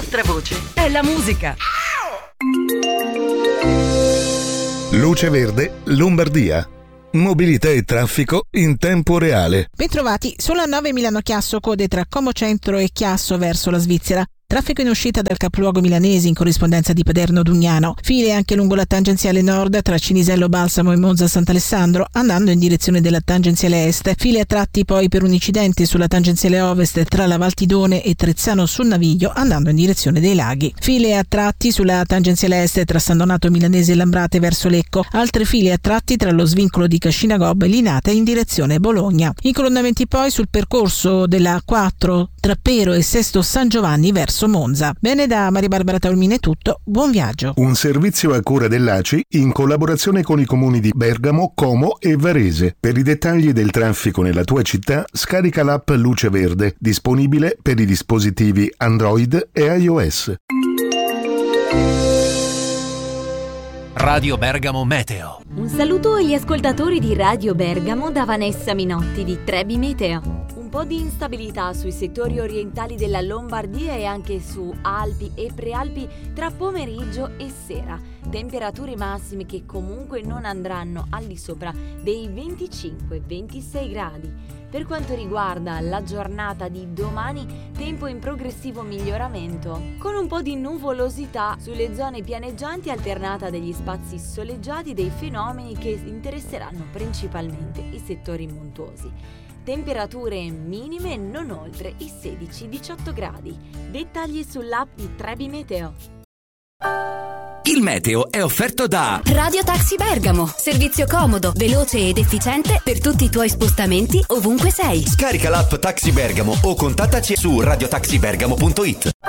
nostra voce è la musica. Luce Verde, Lombardia. Mobilità e traffico in tempo reale. Bentrovati, sulla 9 Milano-Chiasso, code tra Como Centro e Chiasso verso la Svizzera. Traffico in uscita dal capoluogo milanese in corrispondenza di Paderno-Dugnano. File anche lungo la tangenziale nord tra Cinisello Balsamo e Monza Sant'Alessandro, andando in direzione della tangenziale est. File a tratti poi per un incidente sulla tangenziale ovest tra la Valtidone e Trezzano sul Naviglio, andando in direzione dei laghi. File a tratti sulla tangenziale est tra San Donato Milanese e Lambrate verso Lecco. Altre file a tratti tra lo svincolo di Cascina Gob e Linate in direzione Bologna. Incolonnamenti poi sul percorso della A4 tra Pero e Sesto San Giovanni verso Monza. Bene, da Maria Barbara Taormina è tutto, buon viaggio. Un servizio a cura dell'ACI in collaborazione con i comuni di Bergamo, Como e Varese. Per i dettagli del traffico nella tua città, scarica l'app Luce Verde, disponibile per i dispositivi Android e iOS. Radio Bergamo Meteo. Un saluto agli ascoltatori di Radio Bergamo da Vanessa Minotti di Trebi Meteo. Un po' di instabilità sui settori orientali della Lombardia e anche su Alpi e Prealpi tra pomeriggio e sera. Temperature massime che comunque non andranno al di sopra dei 25-26 gradi. Per quanto riguarda la giornata di domani, tempo in progressivo miglioramento, con un po' di nuvolosità sulle zone pianeggianti alternata degli spazi soleggiati dei fenomeni che interesseranno principalmente i settori montuosi. Temperature minime non oltre i 16-18 gradi. Dettagli sull'app di Trebi Meteo. Il meteo è offerto da Radio Taxi Bergamo. Servizio comodo, veloce ed efficiente per tutti i tuoi spostamenti ovunque sei. Scarica l'app Taxi Bergamo o contattaci su radiotaxibergamo.it.